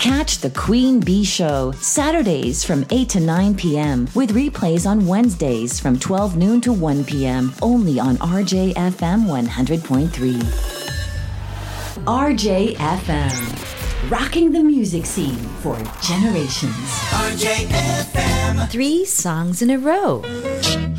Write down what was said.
Catch The Queen Bee Show Saturdays from 8 to 9 p.m. with replays on Wednesdays from 12 noon to 1 p.m. only on RJFM 100.3. RJFM, rocking the music scene for generations. RJFM. 3 songs in a row.